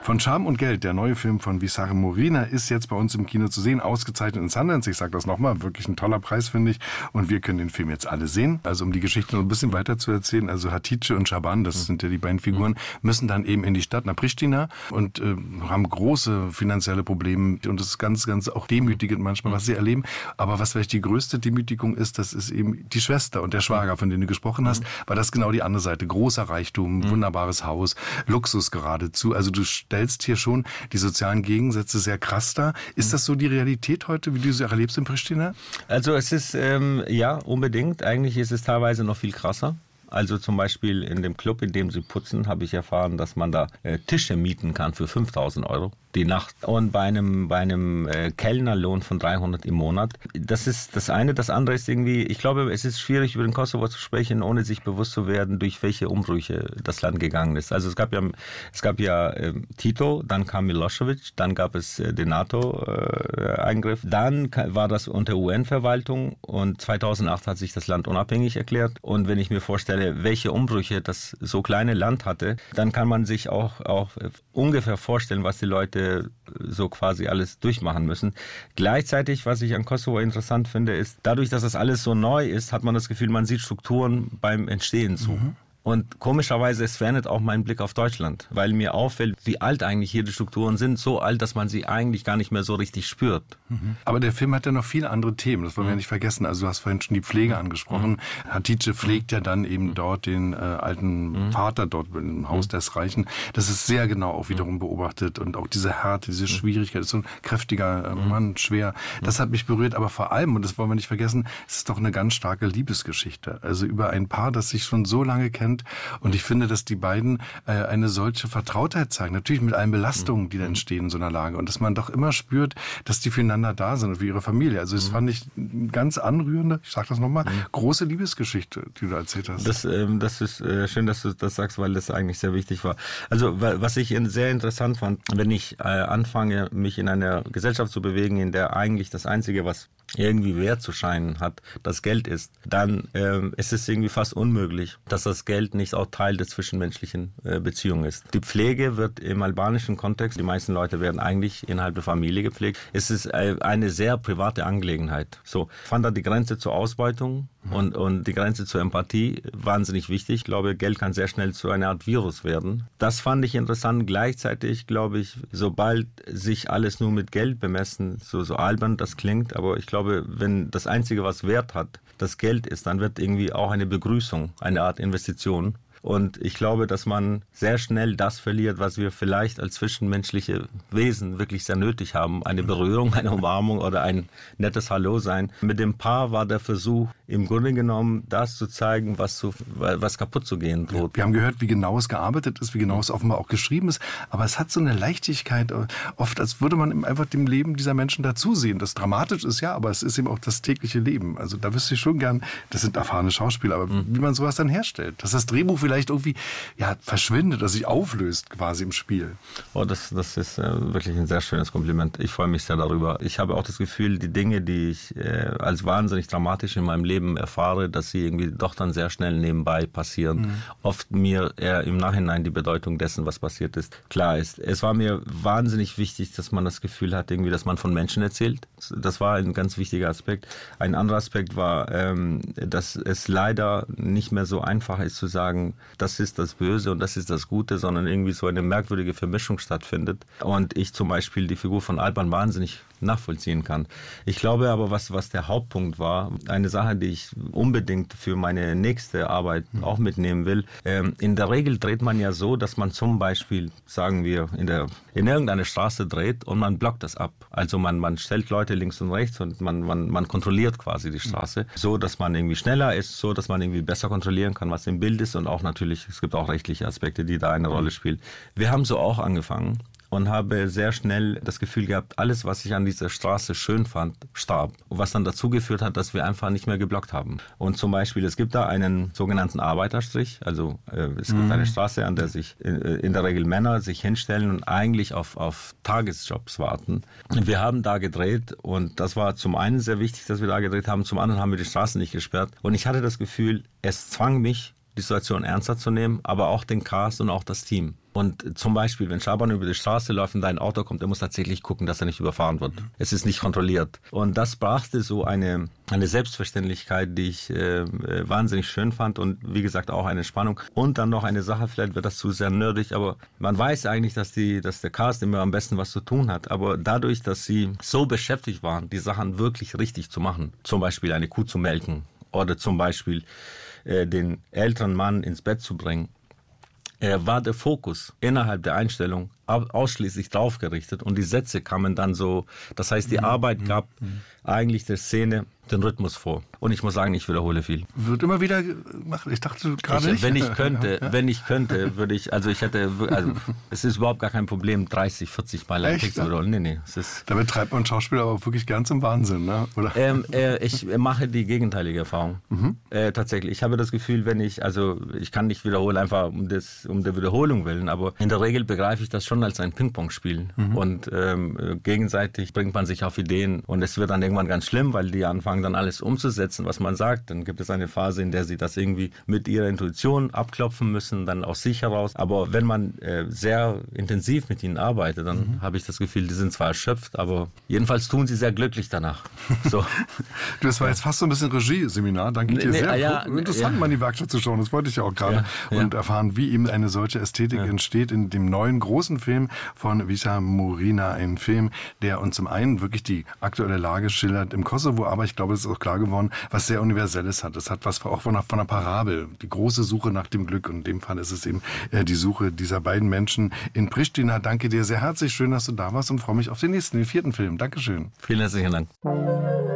Von Scham und Geld, der neue Film von Visache Morina, ist jetzt bei uns im Kino zu sehen, ausgezeichnet in Sundance. Ich sage das nochmal, wirklich ein toller Preis, finde ich. Und wir können den Film jetzt alle sehen. Also um die Geschichte noch ein bisschen weiter zu erzählen, also Hatice und Schaban, das sind ja die beiden Figuren, müssen dann eben in die Stadt nach Pristina und haben große finanzielle Probleme. Und das ist ganz, ganz auch demütigend manchmal, was sie erleben. Aber was vielleicht die größte Demütigung ist, das ist eben die Schwester und der Schwager, von denen du gesprochen hast, weil das genau die andere Seite. Großer Reichtum, wunderbares Haus, Luxus geradezu. Also du stellst hier schon die sozialen Gegensätze sehr krass dar. Ist das so die Realität heute, wie du sie erlebst in Pristina? Also es ist, ja, unbedingt. Eigentlich ist es teilweise noch viel krasser. Also zum Beispiel in dem Club, in dem sie putzen, habe ich erfahren, dass man da Tische mieten kann für 5.000 € die Nacht. Und bei einem Kellnerlohn von 300 im Monat. Das ist das eine. Das andere ist irgendwie, ich glaube, es ist schwierig, über den Kosovo zu sprechen, ohne sich bewusst zu werden, durch welche Umbrüche das Land gegangen ist. Also es gab ja Tito, dann kam Milosevic, dann gab es den NATO-Eingriff. Dann war das unter UN-Verwaltung und 2008 hat sich das Land unabhängig erklärt. Und wenn ich mir vorstelle, welche Umbrüche das so kleine Land hatte, dann kann man sich auch ungefähr vorstellen, was die Leute so quasi alles durchmachen müssen. Gleichzeitig, was ich an Kosovo interessant finde, ist, dadurch, dass das alles so neu ist, hat man das Gefühl, man sieht Strukturen beim Entstehen zu. Und komischerweise, es verändert auch meinen Blick auf Deutschland, weil mir auffällt, wie alt eigentlich hier die Strukturen sind. So alt, dass man sie eigentlich gar nicht mehr so richtig spürt. Aber der Film hat ja noch viele andere Themen, das wollen wir ja nicht vergessen. Also du hast vorhin schon die Pflege angesprochen. Hatice pflegt ja dann eben dort den alten Vater dort im Haus des Reichen. Das ist sehr genau auch wiederum beobachtet und auch diese Härte, diese Schwierigkeit. Das ist so ein kräftiger Mann, schwer. Das hat mich berührt, aber vor allem, und das wollen wir nicht vergessen, es ist doch eine ganz starke Liebesgeschichte. Also über ein Paar, das sich schon so lange kennt. Und ich finde, dass die beiden eine solche Vertrautheit zeigen. Natürlich mit allen Belastungen, die da entstehen in so einer Lage. Und dass man doch immer spürt, dass die füreinander da sind und für ihre Familie. Also das fand ich eine ganz anrührende, ich sage das nochmal, große Liebesgeschichte, die du erzählt hast. Das ist schön, dass du das sagst, weil das eigentlich sehr wichtig war. Also was ich sehr interessant fand, wenn ich anfange, mich in einer Gesellschaft zu bewegen, in der eigentlich das Einzige, was irgendwie wert zu scheinen hat, das Geld ist, dann ist es irgendwie fast unmöglich, dass das Geld nicht auch Teil der zwischenmenschlichen Beziehung ist. Die Pflege wird im albanischen Kontext, die meisten Leute werden eigentlich innerhalb der Familie gepflegt. Es ist eine sehr private Angelegenheit. So, ich fand da die Grenze zur Ausbeutung und die Grenze zur Empathie wahnsinnig wichtig. Ich glaube, Geld kann sehr schnell zu einer Art Virus werden. Das fand ich interessant. Gleichzeitig, glaube ich, sobald sich alles nur mit Geld bemessen, so albern das klingt, aber ich glaube, wenn das Einzige, was Wert hat, das Geld ist, dann wird irgendwie auch eine Begrüßung, eine Art Investition. Und ich glaube, dass man sehr schnell das verliert, was wir vielleicht als zwischenmenschliche Wesen wirklich sehr nötig haben. Eine Berührung, eine Umarmung oder ein nettes Hallo sein. Mit dem Paar war der Versuch, im Grunde genommen das zu zeigen, was kaputt zu gehen droht. Wir haben gehört, wie genau es gearbeitet ist, wie genau es offenbar auch geschrieben ist. Aber es hat so eine Leichtigkeit, oft als würde man einfach dem Leben dieser Menschen dazusehen. Das dramatisch ist ja, aber es ist eben auch das tägliche Leben. Also da wüsste ich schon gern, das sind erfahrene Schauspieler, aber wie man sowas dann herstellt. Dass das Drehbuch vielleicht irgendwie verschwindet, dass sich auflöst quasi im Spiel. Oh, das ist wirklich ein sehr schönes Kompliment. Ich freue mich sehr darüber. Ich habe auch das Gefühl, die Dinge, die ich als wahnsinnig dramatisch in meinem Leben erfahre, dass sie irgendwie doch dann sehr schnell nebenbei passieren. Oft mir eher im Nachhinein die Bedeutung dessen, was passiert ist, klar ist. Es war mir wahnsinnig wichtig, dass man das Gefühl hat, irgendwie, dass man von Menschen erzählt. Das war ein ganz wichtiger Aspekt. Ein anderer Aspekt war, dass es leider nicht mehr so einfach ist zu sagen, das ist das Böse und das ist das Gute, sondern irgendwie so eine merkwürdige Vermischung stattfindet. Und ich zum Beispiel die Figur von Alban wahnsinnig nachvollziehen kann. Ich glaube aber, was der Hauptpunkt war, eine Sache, die ich unbedingt für meine nächste Arbeit auch mitnehmen will. In der Regel dreht man ja so, dass man zum Beispiel, sagen wir, in irgendeine Straße dreht und man blockt das ab. Also man stellt Leute links und rechts und man kontrolliert quasi die Straße, so dass man irgendwie schneller ist, so dass man irgendwie besser kontrollieren kann, was im Bild ist und auch natürlich, es gibt auch rechtliche Aspekte, die da eine Rolle spielen. Wir haben so auch angefangen und habe sehr schnell das Gefühl gehabt, alles, was ich an dieser Straße schön fand, starb. Was dann dazu geführt hat, dass wir einfach nicht mehr geblockt haben. Und zum Beispiel, es gibt da einen sogenannten Arbeiterstrich. Also es gibt eine Straße, an der sich in der Regel Männer sich hinstellen und eigentlich auf Tagesjobs warten. Wir haben da gedreht und das war zum einen sehr wichtig, dass wir da gedreht haben. Zum anderen haben wir die Straße nicht gesperrt. Und ich hatte das Gefühl, es zwang mich, die Situation ernster zu nehmen, aber auch den Cast und auch das Team. Und zum Beispiel, wenn Schaban über die Straße läuft und dein Auto kommt, er muss tatsächlich gucken, dass er nicht überfahren wird. Es ist nicht kontrolliert. Und das brachte so eine Selbstverständlichkeit, die ich wahnsinnig schön fand und wie gesagt auch eine Spannung. Und dann noch eine Sache, vielleicht wird das zu sehr nerdig, aber man weiß eigentlich, dass der Cast immer am besten was zu tun hat. Aber dadurch, dass sie so beschäftigt waren, die Sachen wirklich richtig zu machen, zum Beispiel eine Kuh zu melken oder zum Beispiel den älteren Mann ins Bett zu bringen, war der Fokus innerhalb der Einstellung ausschließlich drauf gerichtet und die Sätze kamen dann so, das heißt, die Arbeit gab eigentlich der Szene den Rhythmus vor. Und ich muss sagen, ich wiederhole viel. Wird immer wieder gemacht. Ich dachte gerade nicht. Wenn ich könnte, würde ich, also es ist überhaupt gar kein Problem, 30, 40 Mal einen Text zu wiederholen. Nee, es ist. Damit treibt man Schauspieler aber wirklich ganz im Wahnsinn, ne? Oder? Ich mache die gegenteilige Erfahrung. Tatsächlich. Ich habe das Gefühl, ich kann nicht wiederholen, einfach um der Wiederholung willen, aber in der Regel begreife ich das schon als ein Ping-Pong-Spiel. Und gegenseitig bringt man sich auf Ideen und es wird dann irgendwann ganz schlimm, weil die anfangen dann alles umzusetzen, was man sagt. Dann gibt es eine Phase, in der sie das irgendwie mit ihrer Intuition abklopfen müssen, dann aus sich heraus. Aber wenn man sehr intensiv mit ihnen arbeitet, dann habe ich das Gefühl, die sind zwar erschöpft, aber jedenfalls tun sie sehr glücklich danach. So. Das war jetzt fast so ein bisschen Regie-Seminar. Danke dir sehr. Interessant, mal in die Werkstatt zu schauen. Das wollte ich ja auch gerade. Und erfahren, wie eben eine solche Ästhetik entsteht in dem neuen großen Film von Visha Murina. Ein Film, der uns zum einen wirklich die aktuelle Lage schildert im Kosovo, aber ich glaube, es ist auch klar geworden, was sehr Universelles hat. Es hat was auch von einer Parabel, die große Suche nach dem Glück. Und in dem Fall ist es eben die Suche dieser beiden Menschen in Pristina. Danke dir sehr herzlich. Schön, dass du da warst und freue mich auf den 4. Film. Dankeschön. Vielen herzlichen Dank.